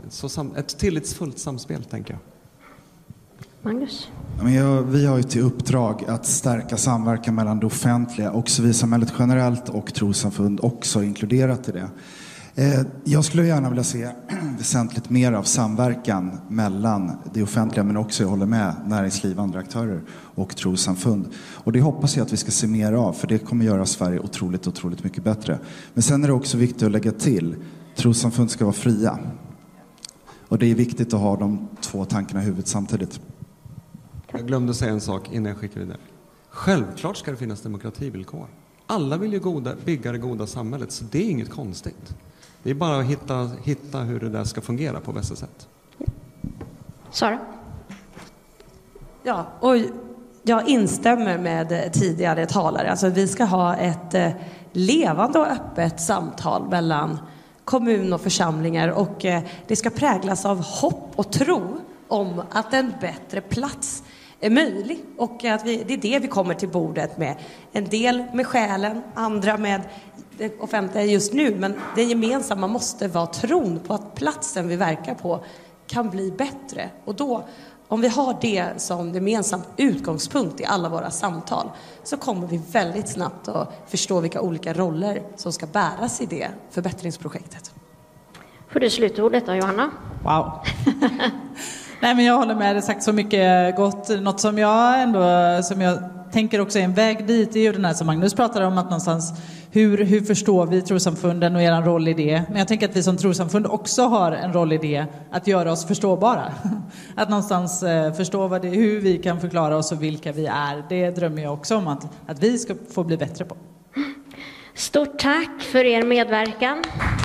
ett tillitsfullt samspel, tänker jag. Magnus? Vi har ju till uppdrag att stärka samverkan mellan det offentliga och civilsamhället generellt och trossamfund också inkluderat i det. Jag skulle gärna vilja se väsentligt mer av samverkan mellan det offentliga, men också, jag håller med, näringsliv, andra aktörer och trossamfund. Och det hoppas jag att vi ska se mer av, för det kommer göra Sverige otroligt mycket bättre. Men sen är det också viktigt att lägga till, trossamfund ska vara fria. Och det är viktigt att ha de två tankarna i huvudet samtidigt. Jag glömde säga en sak innan jag skickade det. Självklart ska det finnas demokrativillkor. Alla vill ju bygga det goda samhället, så det är inget konstigt. Det är bara att hitta hur det där ska fungera på bästa sätt. Sara? Ja, och jag instämmer med tidigare talare. Alltså, vi ska ha ett levande och öppet samtal mellan kommun och församlingar, och det ska präglas av hopp och tro om att en bättre plats är möjlig, och att det är det vi kommer till bordet med. En del med själen, andra med det offentliga just nu, men det gemensamma måste vara tron på att platsen vi verkar på kan bli bättre. Och då, om vi har det som gemensam utgångspunkt i alla våra samtal, så kommer vi väldigt snabbt att förstå vilka olika roller som ska bäras i det förbättringsprojektet. Får du slutordet då, Johanna? Wow. Nej, men jag håller med, det sagt så mycket gott. Något som jag tänker också är en väg dit, är ju den här som Magnus pratade om, att någonstans hur förstår vi trossamfunden och er roll i det. Men jag tänker att vi som trossamfund också har en roll i det, att göra oss förståbara. Att någonstans förstå hur vi kan förklara oss och vilka vi är. Det drömmer jag också om att vi ska få bli bättre på. Stort tack för er medverkan.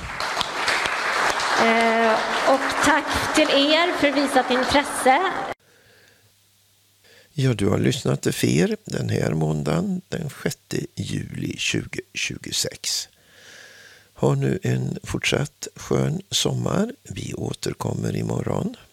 Och tack till er för visat intresse. Ja, du har lyssnat till FER den här måndagen, den 6 juli 2026. Ha nu en fortsatt skön sommar. Vi återkommer imorgon.